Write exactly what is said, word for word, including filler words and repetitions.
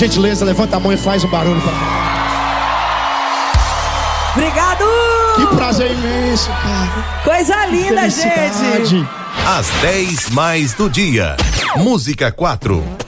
gentileza, levanta a mão e faz um barulho pra mim. Obrigado! Que prazer imenso, cara. Coisa linda, gente. Às dez mais do dia. Música quatro.